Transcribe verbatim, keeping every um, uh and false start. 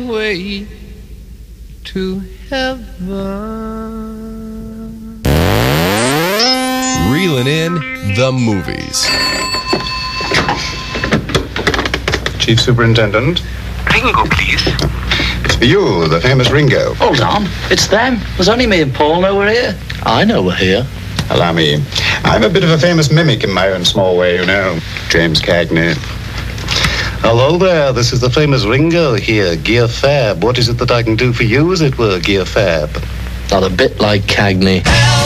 way to heaven. Reeling in the movies. Chief Superintendent. Ringo, please. It's for you, the famous Ringo. Hold on. It's them. There's only me and Paul know we're here. I know we're here. Allow me. I'm a bit of a famous mimic in my own small way, you know. James Cagney. Hello there, this is the famous Ringo here, Gear Fab. What is it that I can do for you, as it were, Gear Fab? Not a bit like Cagney.